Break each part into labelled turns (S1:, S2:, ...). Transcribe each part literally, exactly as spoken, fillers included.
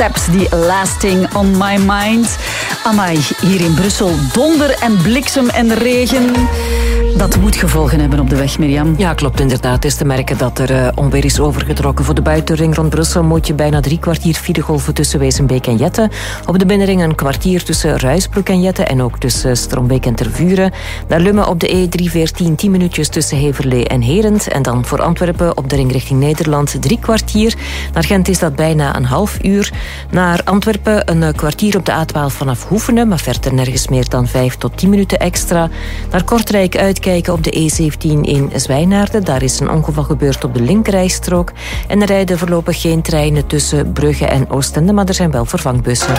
S1: Steps, die Lasting on My Mind. Amai, hier in Brussel donder en bliksem en regen. Dat moet gevolgen hebben op de weg, Mirjam.
S2: Ja, klopt inderdaad. Het is te merken dat er uh, onweer is overgetrokken. Voor de buitenring rond Brussel moet je bijna drie kwartier filegolven tussen Wezenbeek en Jette. Op de binnenring een kwartier tussen Ruisbroek en Jette en ook tussen Strombeek en Tervuren. Naar Lummen op de E drie veertien tien minuutjes tussen Heverlee en Herent. En dan voor Antwerpen op de ring richting Nederland drie kwartier. Naar Gent is dat bijna een half uur. Naar Antwerpen een kwartier op de A twaalf vanaf Hoefenen, maar verder nergens meer dan vijf tot tien minuten extra. Naar Kortrijk uitkijken op de E zeventien in Zwijnaarden. Daar is een ongeval gebeurd op de linkerrijstrook. En er rijden voorlopig geen treinen tussen Brugge en Oostende, maar er zijn wel vervangbussen.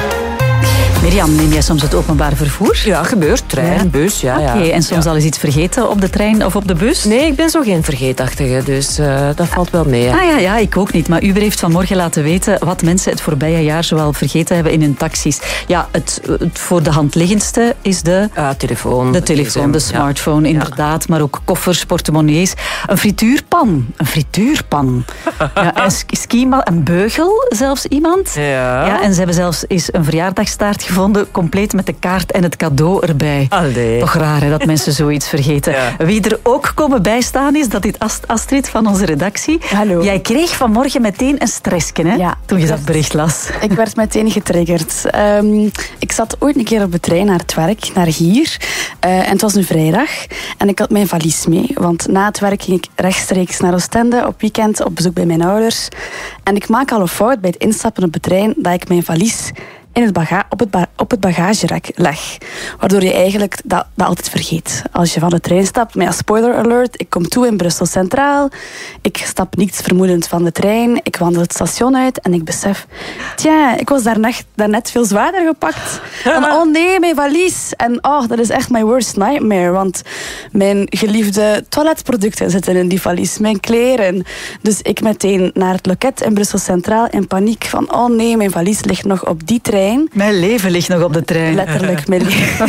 S1: Mirjam, neem jij soms het openbaar vervoer?
S2: Ja, gebeurt. Trein, ja. bus, ja.
S1: Oké, okay,
S2: ja.
S1: en soms
S2: ja.
S1: al eens iets vergeten op de trein of op de bus?
S2: Nee, ik ben zo geen vergeetachtige, dus uh, dat valt wel mee. Ja.
S1: Ah ja, ja, ik ook niet. Maar Uber heeft vanmorgen laten weten wat mensen het voorbije jaar zoal vergeten hebben in hun taxis. Ja, het, het voor de hand liggendste is de...
S2: Ah, telefoon.
S1: De telefoon, de smartphone, ja. inderdaad. Maar ook koffers, portemonnees. Een frituurpan. Een frituurpan. Ja, een skima, een beugel zelfs iemand.
S2: Ja.
S1: Ja, en ze hebben zelfs eens een verjaardagstaart gevonden, compleet met de kaart en het cadeau erbij.
S2: Allee.
S1: Toch raar hè, dat mensen zoiets vergeten.
S2: Ja.
S1: Wie er ook komen bijstaan is, dat is Astrid van onze redactie.
S3: Hallo.
S1: Jij kreeg vanmorgen meteen een stressje, hè?
S3: Ja,
S1: toen je dat bericht las.
S3: Ik werd meteen getriggerd. Um, ik zat ooit een keer op de trein naar het werk, naar hier. Uh, en het was een vrijdag. En ik had mijn valies mee. Want na het werk ging ik rechtstreeks naar Oostende, op weekend op bezoek bij mijn ouders. En ik maak al een fout bij het instappen op de trein, dat ik mijn valies in het baga- op, het ba- op het bagagerek leg. Waardoor je eigenlijk dat, dat altijd vergeet. Als je van de trein stapt, maar ja, spoiler alert, ik kom toe in Brussel Centraal. Ik stap niets vermoedend van de trein. Ik wandel het station uit en ik besef, tja, ik was daarnet, daarnet veel zwaarder gepakt. En oh nee, mijn valies. En oh, dat is echt mijn worst nightmare. Want mijn geliefde toiletproducten zitten in die valies. Mijn kleren. Dus ik meteen naar het loket in Brussel Centraal in paniek van, oh nee, mijn valies ligt nog op die trein.
S1: Mijn leven ligt nog op de trein.
S3: Letterlijk, mijn leven.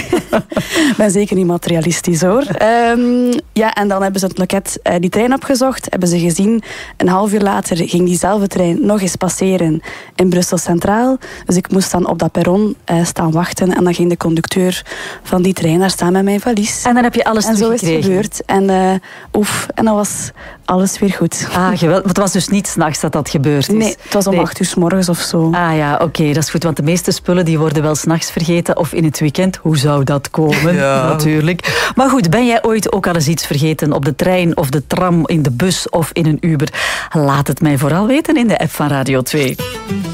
S3: Ik ben zeker niet materialistisch, hoor. Um, ja, en dan hebben ze het loket uh, die trein opgezocht. Hebben ze gezien. Een half uur later ging diezelfde trein nog eens passeren in Brussel Centraal. Dus ik moest dan op dat perron uh, staan wachten. En dan ging de conducteur van die trein daar staan met mijn valies.
S1: En dan heb je alles
S3: en
S1: teruggekregen.
S3: En zo is het gebeurd. En uh, oef, en dan was alles weer goed.
S1: Ah, geweldig. Het was dus niet 's nachts dat dat gebeurd is?
S3: Nee, het was om
S1: nee.
S3: acht uur 's morgens of zo.
S1: Ah ja, oké, okay, dat is goed. Want de meeste spullen die worden wel 's nachts vergeten of in het weekend. Hoe zou dat komen?
S2: Ja.
S1: Natuurlijk. Maar goed, ben jij ooit ook al eens iets vergeten op de trein of de tram, in de bus of in een Uber? Laat het mij vooral weten in de app van Radio twee.